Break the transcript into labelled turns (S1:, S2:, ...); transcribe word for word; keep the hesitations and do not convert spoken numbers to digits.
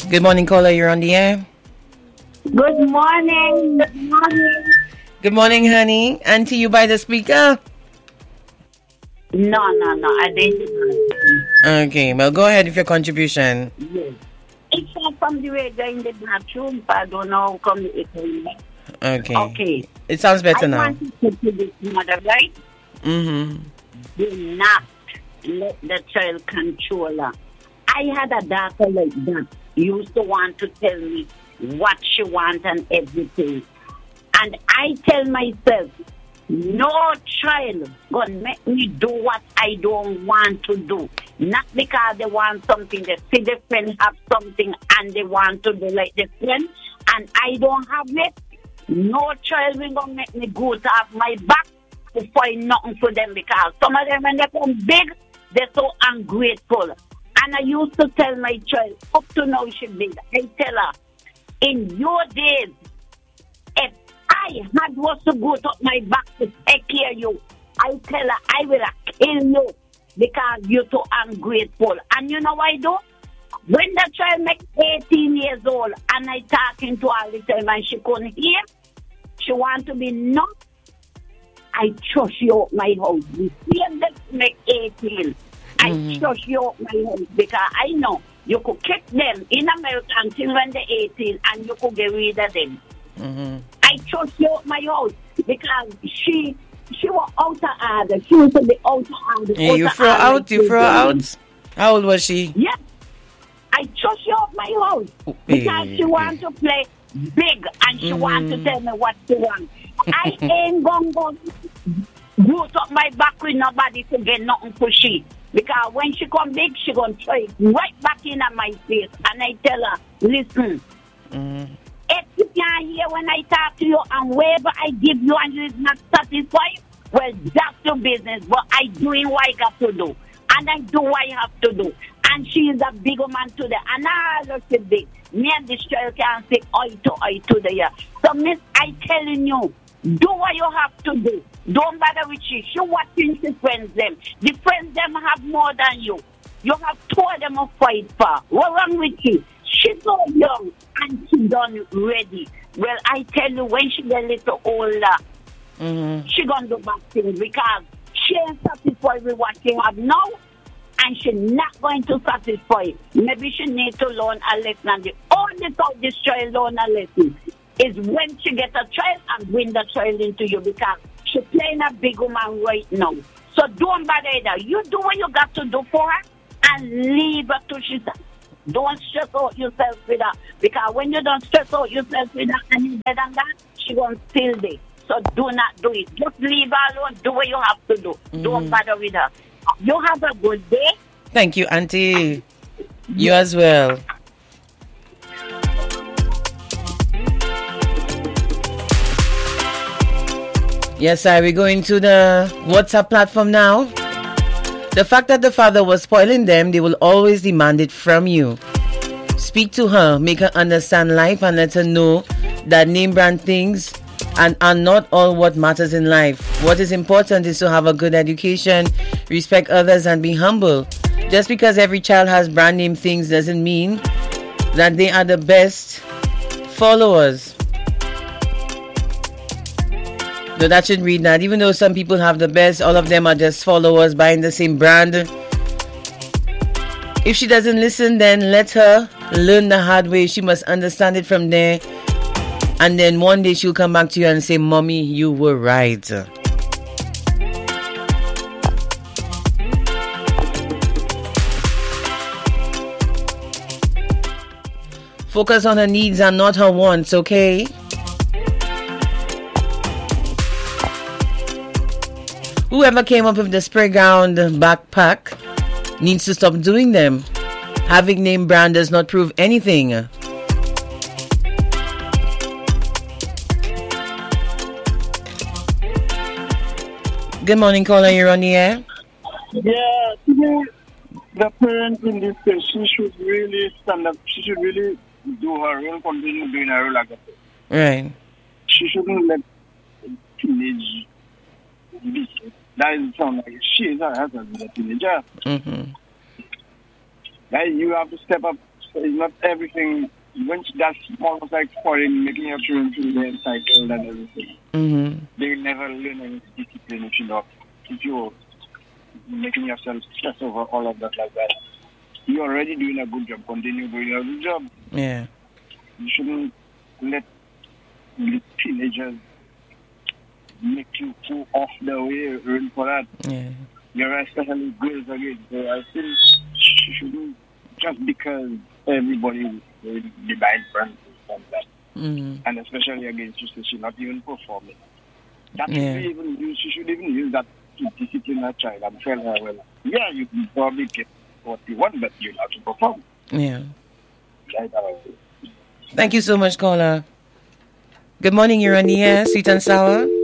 S1: Good morning, caller. You're on the air.
S2: Good morning. Good morning.
S1: Good morning, honey. Auntie, you by the speaker?
S2: No, no, no. I didn't.
S1: Okay, well, go ahead with your contribution.
S2: Yes. It's not from the radio in the bathroom, but I don't know how come it came back.
S1: Okay.
S2: Okay.
S1: It sounds better
S2: I
S1: now.
S2: want to say to this mother, right?
S1: Mm-hmm.
S2: Do not let the child control her. I had a daughter like that. Used to want to tell me what she wants and everything. And I tell myself, no child gonna make me do what I don't want to do. Not because they want something, they see their friend have something and they want to do like their friend, and I don't have it. No child will gonna make me go to have my back to find nothing for them, because some of them when they come big, they're so ungrateful. And I used to tell my child, up to now she big, I tell her, in your days, if I had was to go to my back to take care of you, I tell her I will kill you because you're too ungrateful. And you know what I do? When the child makes eighteen years old and I talking to her all the time and she couldn't hear, she want to be not, I trust you out my house. The same that make eighteen, I mm-hmm. trust you out my house because I know you could keep them in America until when they're eighteen and you could get rid of them.
S1: Mm-hmm.
S2: I trust you out my house because she she was out of order. She was to be out of order.
S1: Yeah, you throw out, you throw out. How old was she?
S2: Yeah. I trust you out my house
S1: oh,
S2: because
S1: hey,
S2: she wants to play big and she mm. wants to tell me what she wants. I ain't going to go up my back with nobody to get nothing for she. Because when she come big, she going to try right back in at my face. And I tell her, listen,
S1: mm.
S2: if you can't hear when I talk to you and whatever I give you and you're not satisfied, well, that's your business. But I doing what I got to do. And I do what I have to do. And she is a big woman today. And I just say big. Me and this child can say eye to eye to the year. So, miss, I telling you, do what you have to do. Don't bother with she. She watching she friends them. The friends them have more than you. You have two of them to fight for. What's wrong with you? She's so young and she done ready. Well, I tell you, when she get a little older,
S1: mm-hmm.
S2: she gonna do back things because she ain't satisfied with what she have now, and she's not going to satisfy. Maybe she need to learn a lesson. And the only time this child learn a lesson is when she get a child and bring the child into you, because she's playing a big woman right now. So don't bother her. You do what you got to do for her and leave her to she. Don't stress out yourself with her, because when you don't stress out yourself with her and you better than that, she won't still there. So do not do it. Just leave her alone. Do what you have to do. Mm-hmm. Don't bother with her. You have a good day.
S1: Thank you, Auntie. You as well. Yes, I we're going to the WhatsApp platform now. The fact that the father was spoiling them, they will always demand it from you. Speak to her, make her understand life, and let her know that name brand things and are not all what matters in life. What is important is to have a good education, respect others, and be humble. Just because every child has brand name things doesn't mean that they are the best followers. No, that shouldn't read that. Even though some people have the best, all of them are just followers buying the same brand. If she doesn't listen, then let her learn the hard way. She must understand it from there. And then one day she'll come back to you and say, Mommy, you were right. Focus on her needs and not her wants, okay? Whoever came up with the spray ground backpack needs to stop doing them. Having name brand does not prove anything. Good morning, caller. You're on the air.
S3: Yeah, today the parent in this case, she should really stand up. She should really do her role, continue doing her role like that.
S1: Right.
S3: She shouldn't let teenage be. That is sound like she is her husband, a teenager.
S1: Mm-hmm.
S3: Like you have to step up, So it's not everything. When that's almost like foreign, making your children feel they're entitled and everything.
S1: Mm-hmm.
S3: They will never learn any discipline if you not, if you're making yourself stress over all of that like that. You're already doing a good job. Continue doing a good job.
S1: Yeah.
S3: You shouldn't let the teenagers make you go off the way run for that.
S1: Yeah.
S3: You're especially girls again. So I think she shouldn't, just because everybody will be buying friends and that.
S1: Mm-hmm.
S3: And especially against you, so she's not even performing. That
S1: Yeah.
S3: should even use, she should even use that to discipline her child and tell her, well, yeah, you can probably get what you want, but you have to perform.
S1: Yeah.
S3: Right, that was it.
S1: Thank you so much, caller. Good morning, you're on the air, Sweet and Sour.